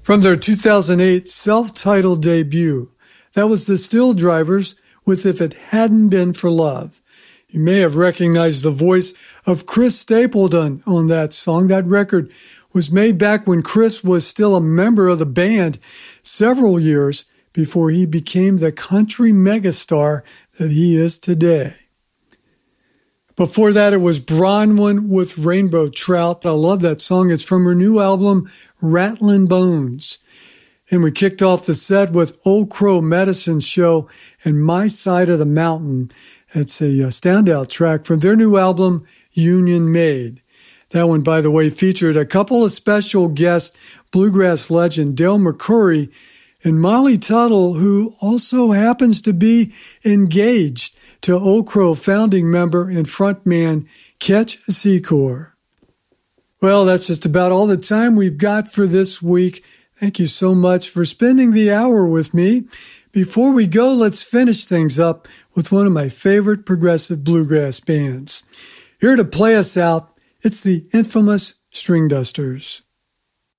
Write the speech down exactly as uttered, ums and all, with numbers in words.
From their two thousand eight self-titled debut, that was the Still Drivers with If It Hadn't Been for Love. You may have recognized the voice of Chris Stapleton on that song. That record was made back when Chris was still a member of the band, several years before he became the country megastar that he is today. Before that, it was Bronwyn with Rainbow Trout. I love that song. It's from her new album, Rattlin' Bones. And we kicked off the set with Old Crow Medicine Show and My Side of the Mountain. It's a, a standout track from their new album, Union Made. That one, by the way, featured a couple of special guests, bluegrass legend Dale McCoury and Molly Tuttle, who also happens to be engaged to Old Crow founding member and frontman Ketch Secor. Well, that's just about all the time we've got for this week. Thank you so much for spending the hour with me. Before we go, let's finish things up with one of my favorite progressive bluegrass bands. Here to play us out, it's the infamous String Dusters.